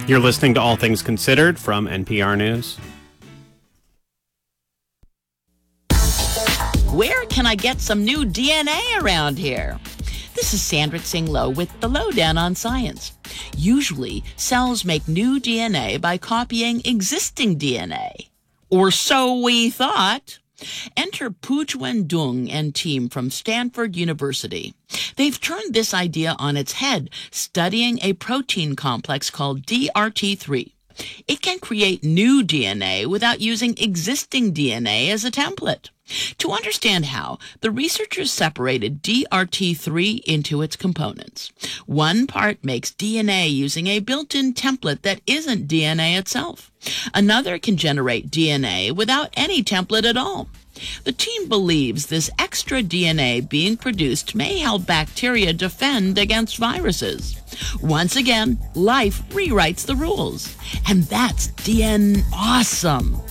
You're listening to All Things Considered from NPR News. Where can I get some new DNA around here? This is Sandra Tsing Loh with the Lowdown on Science. Usually, cells make new DNA by copying existing DNA. Or so we thought. Enter Pujwen Dung and team from Stanford University. They've turned this idea on its head, studying a protein complex called DRT3. It can create new DNA without using existing DNA as a template. To understand how, the researchers separated DRT3 into its components. One part makes DNA using a built-in template that isn't DNA itself. Another can generate DNA without any template at all. The team believes this extra DNA being produced may help bacteria defend against viruses. Once again, life rewrites the rules. And that's DN awesome.